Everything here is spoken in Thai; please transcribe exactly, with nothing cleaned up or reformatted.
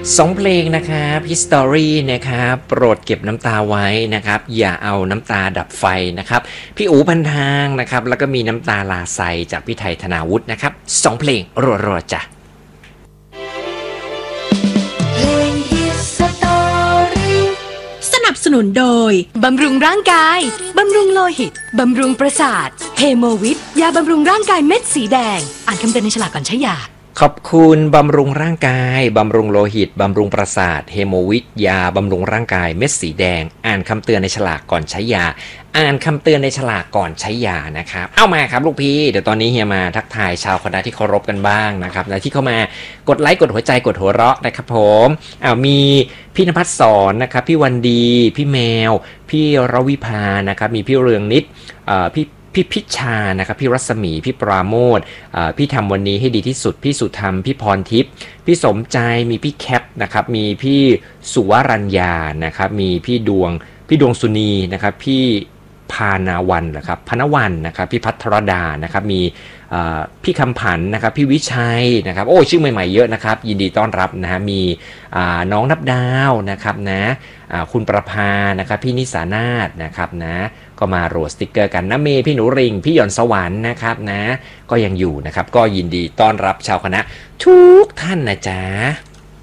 สองเพลงนะครับ History นะครับโปรดเก็บน้ำตาไว้นะครับอย่าเอาน้ำตาดับไฟนะครับพี่อู๋พันทางนะครับแล้วก็มีน้ำตาลาไซจากพี่ไทยธนาวุฒินะครับสองเพลงรัวๆจ้ะเพลง History สนับสนุนโดยบำรุงร่างกายบำรุงโลหิตบำรุงประสาทเฮโมวิทยาบำรุงร่างกายเม็ดสีแดงอ่านคำเตือนในฉลากก่อนใช้ยาขอบคุณบำรุงร่างกายบำรุงโลหิตบำรุงประสาทเฮโมวิทยาบำรุงร่างกายเม็ดสีแดงอ่านคำเตือนในฉลากก่อนใช้ยาอ่านคำเตือนในฉลากก่อนใช้ยานะครับเอามาครับลูกพี่เดี๋ยวตอนนี้เฮียมาทักทายชาวคณะที่เคารพกันบ้างนะครับและที่เข้ามากดไลค์กดหัวใจกดหัวเราะนะครับผมอ้าวมีพี่ณภัสสรนะครับพี่วันดีพี่แมวพี่รวิภานะครับมีพี่เรืองนิดเอ่อพี่พี่พิชานะครับพี่รัศมีพี่ปราโมทพี่ทำวันนี้ให้ดีที่สุดพี่สุธรรมพี่พรทิพย์พี่สมใจมีพี่แคปนะครับมีพี่สุวรัญญานะครับมีพี่ดวงพี่ดวงสุนีนะครับพี่พานาวันนะครับพนวันนะครับพี่พัทรดานะครับมีพี่คำผันนะครับพี่วิชัยนะครับโอ้ชื่อใหม่ๆเยอะนะครับยินดีต้อนรับนะฮะมีน้องนับดาวนะครับนะคุณประภานะครับพี่นิสานาถนะครับนะก็มาโหลดสติกเกอร์กันนะเมย์พี่หนูริงพี่หย่อนสวรรค์นะครับนะก็ยังอยู่นะครับก็ยินดีต้อนรับชาวคณะทุกท่านนะจ๊ะ